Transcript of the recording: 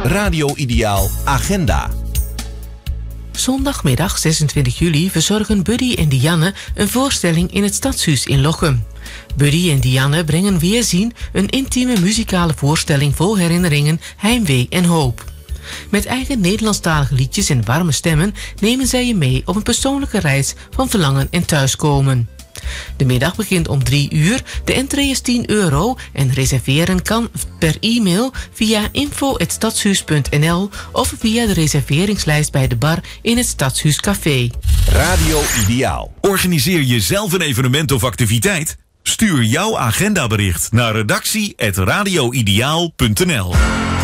Radio Ideaal Agenda. Zondagmiddag 26 juli verzorgen Buddy en Dianne een voorstelling in het Stadshuis in Lochem. Buddy en Dianne brengen Weerzien, een intieme muzikale voorstelling vol herinneringen, heimwee en hoop. Met eigen Nederlandstalige liedjes en warme stemmen nemen zij je mee op een persoonlijke reis van verlangen en thuiskomen. De middag begint om 3 uur, de entree is €10 en reserveren kan per e-mail via info@stadshuis.nl of via de reserveringslijst bij de bar in het Stadshuiscafé. Radio Ideaal. Organiseer je zelf een evenement of activiteit? Stuur jouw agendabericht naar redactie@radioideaal.nl.